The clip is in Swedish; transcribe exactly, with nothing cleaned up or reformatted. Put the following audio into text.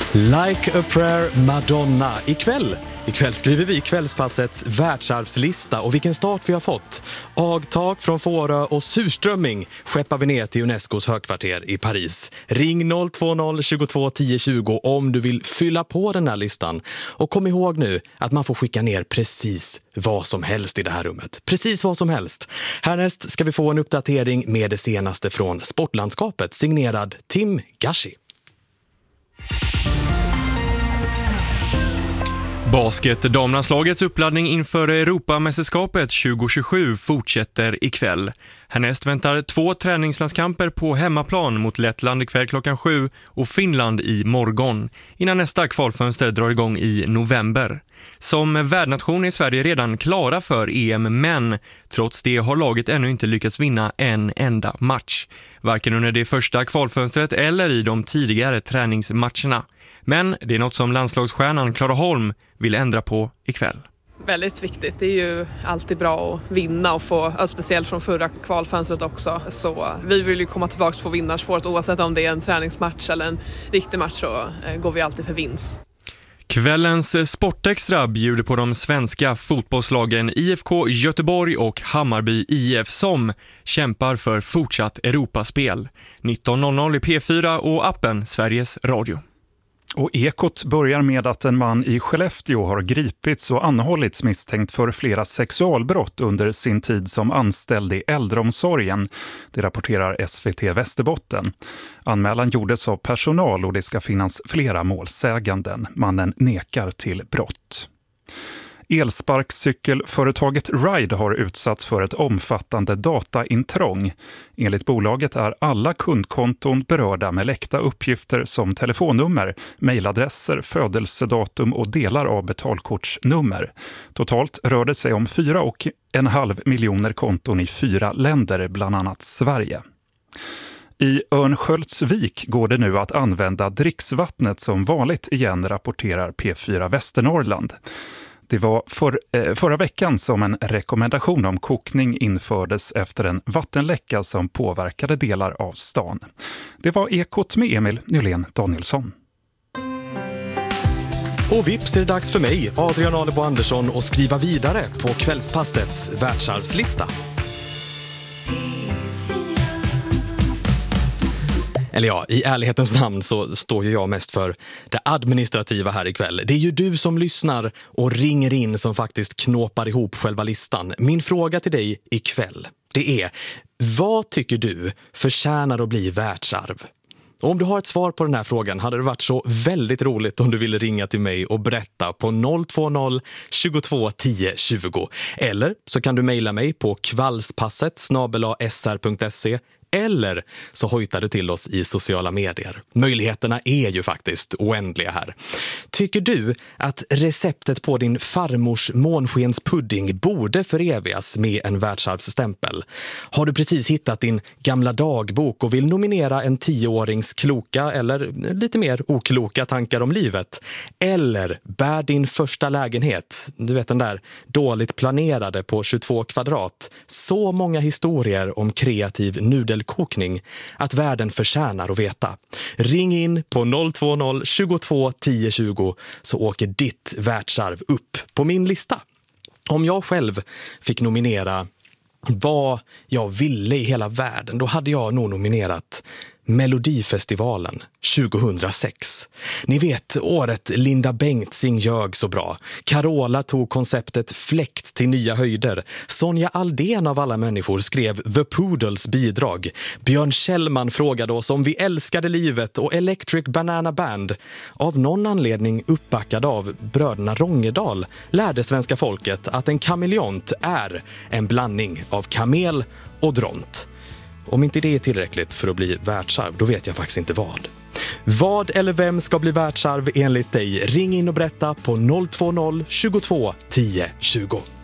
Like a prayer Madonna. Ikväll, ikväll skriver vi Kvällspassets världsarvslista och vilken start vi har fått. Agtak från Fårö och surströmming skeppar vi ner till Unescos högkvarter i Paris. Ring noll två noll tjugotvå tio tjugo om du vill fylla på den här listan. Och kom ihåg nu att man får skicka ner precis vad som helst i det här rummet. Precis vad som helst. Härnäst ska vi få en uppdatering med det senaste från sportlandskapet signerad Tim Gashi. Basket-damlandslagets uppladdning inför Europamästerskapet tjugo tjugosju fortsätter ikväll. Härnäst väntar två träningslandskamper på hemmaplan mot Lettland ikväll klockan sju och Finland i morgon, innan nästa kvalfönster drar igång i november. Som värdnation är Sverige redan klara för E M, men trots det har laget ännu inte lyckats vinna en enda match. Varken under det första kvalfönstret eller i de tidigare träningsmatcherna. Men det är något som landslagsstjärnan Clara Holm vill ändra på ikväll. Väldigt viktigt. Det är ju alltid bra att vinna och få, speciellt från förra kvalfönstret också. Så vi vill ju komma tillbaka på vinnarspåret oavsett om det är en träningsmatch eller en riktig match, så går vi alltid för vinst. Kvällens Sportextra bjuder på de svenska fotbollslagen I F K Göteborg och Hammarby I F som kämpar för fortsatt Europaspel. nitton noll noll i P fyra och appen Sveriges Radio. Och Ekot börjar med att en man i Skellefteå har gripits och anhållits misstänkt för flera sexualbrott under sin tid som anställd i äldreomsorgen. Det rapporterar S V T Västerbotten. Anmälan gjordes av personal och det ska finnas flera målsäganden. Mannen nekar till brott. Elsparkcykelföretaget Ride har utsatts för ett omfattande dataintrång. Enligt bolaget är alla kundkonton berörda med läckta uppgifter som telefonnummer, mejladresser, födelsedatum och delar av betalkortsnummer. Totalt rör det sig om fyra och en halv miljoner konton i fyra länder, bland annat Sverige. I Örnsköldsvik går det nu att använda dricksvattnet som vanligt igen, rapporterar P fyra Västernorrland. Det var för, eh, förra veckan som en rekommendation om kokning infördes efter en vattenläcka som påverkade delar av stan. Det var Ekot med Emil Nylén Danielsson. Och vips är det dags för mig, Adrian Alebo Andersson, att skriva vidare på Kvällspassets världsarvslista. Eller ja, i ärlighetens namn så står ju jag mest för det administrativa här ikväll. Det är ju du som lyssnar och ringer in som faktiskt knåpar ihop själva listan. Min fråga till dig ikväll, det är: vad tycker du förtjänar att bli världsarv? Och om du har ett svar på den här frågan hade det varit så väldigt roligt om du ville ringa till mig och berätta på noll två noll tjugotvå tio tjugo. Eller så kan du mejla mig på kvällspasset snabel-a s r punkt se. Eller så hojtar du till oss i sociala medier. Möjligheterna är ju faktiskt oändliga här. Tycker du att receptet på din farmors månskenspudding borde förevigas med en världsarvsstämpel? Har du precis hittat din gamla dagbok och vill nominera en tioårings kloka eller lite mer okloka tankar om livet? Eller bär din första lägenhet, du vet den där dåligt planerade på tjugotvå kvadrat, så många historier om kreativ nudel kokning att världen förtjänar att veta. Ring in på noll två noll tjugotvå tio tjugo så åker ditt världsarv upp på min lista. Om jag själv fick nominera vad jag ville i hela världen, då hade jag nog nominerat Melodifestivalen tjugohundrasex. Ni vet, året Linda Bengtzing ljög så bra. Carola tog konceptet fläkt till nya höjder. Sonja Aldén av alla människor skrev The Poodles bidrag. Björn Kjellman frågade oss om vi älskade livet och Electric Banana Band. Av någon anledning uppbackad av bröderna Rångedal lärde svenska folket att en kameleont är en blandning av kamel och dront. Om inte det är tillräckligt för att bli världsarv, då vet jag faktiskt inte vad. Vad eller vem ska bli världsarv enligt dig? Ring in och berätta på noll två noll tjugotvå tio tjugo.